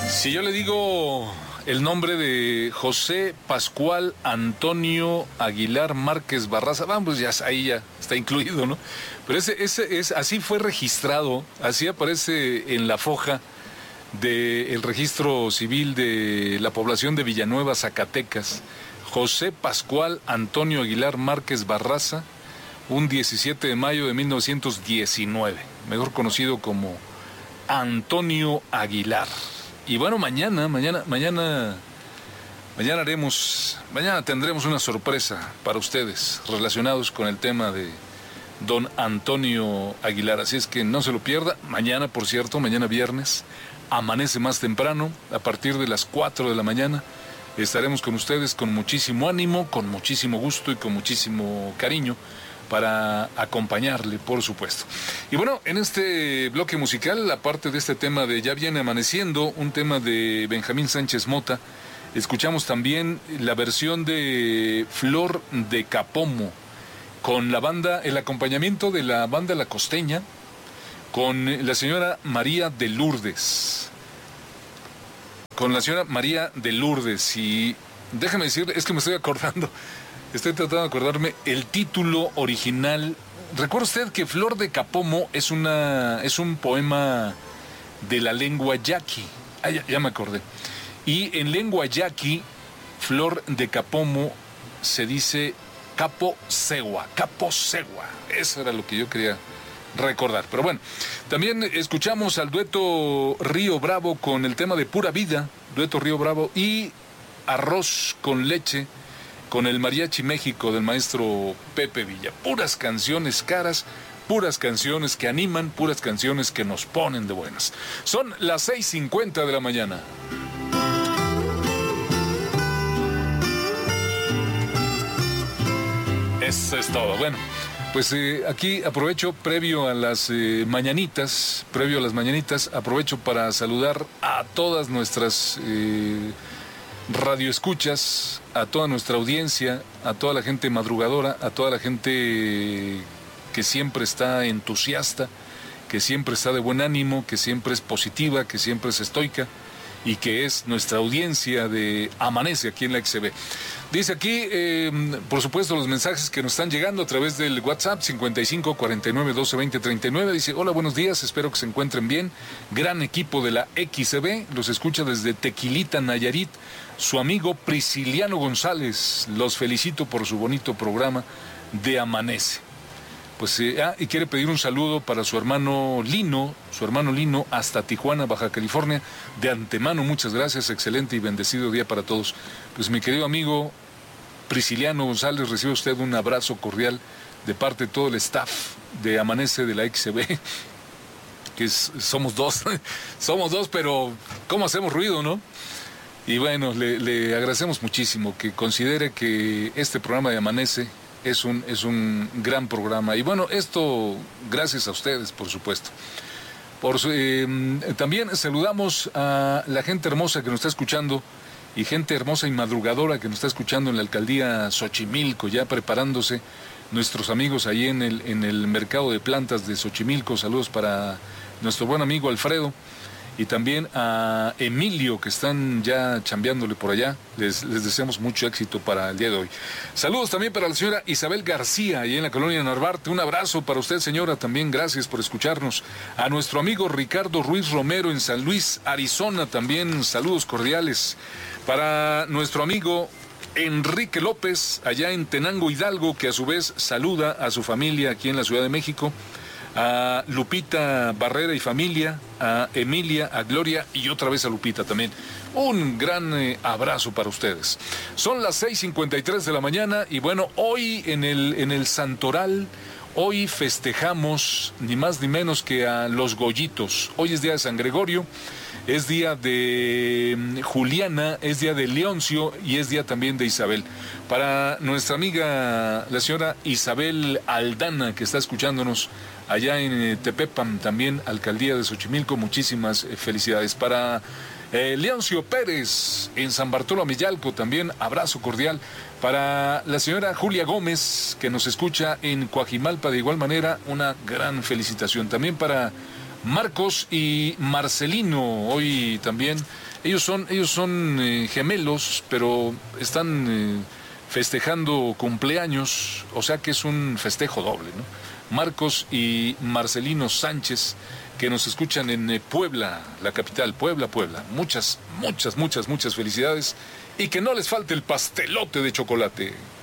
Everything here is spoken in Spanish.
Si yo le digo el nombre de José Pascual Antonio Aguilar Márquez Barraza, vamos, ya ahí ya está incluido, ¿no? Pero así fue registrado, así aparece en la foja del registro civil de la población de Villanueva, Zacatecas. José Pascual Antonio Aguilar Márquez Barraza, un 17 de mayo de 1919, mejor conocido como Antonio Aguilar. Y bueno, mañana tendremos una sorpresa para ustedes relacionados con el tema de don Antonio Aguilar. Así es que no se lo pierda. Mañana, por cierto, mañana viernes, amanece más temprano, a partir de las 4 de la mañana. Estaremos con ustedes con muchísimo ánimo, con muchísimo gusto y con muchísimo cariño para acompañarle, por supuesto. Y bueno, en este bloque musical, aparte de este tema de Ya viene amaneciendo, un tema de Benjamín Sánchez Mota, escuchamos también la versión de Flor de Capomo, con la banda, el acompañamiento de la banda La Costeña, con la señora María de Lourdes. Y déjame decirle, es que me estoy acordando, estoy tratando de acordarme el título original. ¿Recuerda usted que Flor de Capomo es un poema de la lengua yaqui? Ya me acordé. Y en lengua yaqui, Flor de Capomo se dice capo segua. Eso era lo que yo quería recordar. Pero bueno, también escuchamos al dueto Río Bravo con el tema de Pura Vida, dueto Río Bravo, y Arroz con Leche con el Mariachi México del maestro Pepe Villa. Puras canciones caras, puras canciones que animan, puras canciones que nos ponen de buenas. Son las 6:50 de la mañana. Eso es todo. Bueno, pues aquí aprovecho, previo a las mañanitas, aprovecho para saludar a todas nuestras radioescuchas, a toda nuestra audiencia, a toda la gente madrugadora, a toda la gente que siempre está entusiasta, que siempre está de buen ánimo, que siempre es positiva, que siempre es estoica, y que es nuestra audiencia de Amanece aquí en la XB. Dice aquí, por supuesto, los mensajes que nos están llegando a través del WhatsApp 55 49 12 20 39. Dice: hola, buenos días, espero que se encuentren bien. Gran equipo de la XB, los escucha desde Tequilita, Nayarit, su amigo Prisciliano González. Los felicito por su bonito programa de Amanece. Pues, y quiere pedir un saludo para su hermano Lino hasta Tijuana, Baja California. De antemano, muchas gracias, excelente y bendecido día para todos. Pues mi querido amigo Prisciliano González, recibe usted un abrazo cordial de parte de todo el staff de Amanece de la XB, que somos dos, pero ¿cómo hacemos ruido, no? Y bueno, le agradecemos muchísimo que considere que este programa de Amanece es un gran programa. Y bueno, esto gracias a ustedes, por supuesto. También saludamos a la gente hermosa que nos está escuchando, y gente hermosa y madrugadora que nos está escuchando en la alcaldía Xochimilco, ya preparándose. Nuestros amigos ahí en el mercado de plantas de Xochimilco. Saludos para nuestro buen amigo Alfredo. Y también a Emilio, que están ya chambeándole por allá. Les deseamos mucho éxito para el día de hoy. Saludos también para la señora Isabel García, allá en la colonia Narvarte. Un abrazo para usted, señora, también gracias por escucharnos. A nuestro amigo Ricardo Ruiz Romero en San Luis, Arizona, también saludos cordiales. Para nuestro amigo Enrique López, allá en Tenango, Hidalgo, que a su vez saluda a su familia aquí en la Ciudad de México. A Lupita Barrera y familia, a Emilia, a Gloria y otra vez a Lupita también. Un gran abrazo para ustedes. Son las 6:53 de la mañana y bueno, hoy en el Santoral, hoy festejamos ni más ni menos que a los Goyitos. Hoy es día de San Gregorio, es día de Juliana, es día de Leoncio y es día también de Isabel. Para nuestra amiga, la señora Isabel Aldana, que está escuchándonos allá en Tepepan, también alcaldía de Xochimilco, muchísimas felicidades. Para Leoncio Pérez en San Bartolo Amillalco, también abrazo cordial. Para la señora Julia Gómez, que nos escucha en Coajimalpa, de igual manera, una gran felicitación. También para Marcos y Marcelino, hoy también. Ellos son gemelos, pero están festejando cumpleaños, o sea que es un festejo doble, ¿no? Marcos y Marcelino Sánchez, que nos escuchan en Puebla, la capital, Puebla. Muchas felicidades y que no les falte el pastelote de chocolate.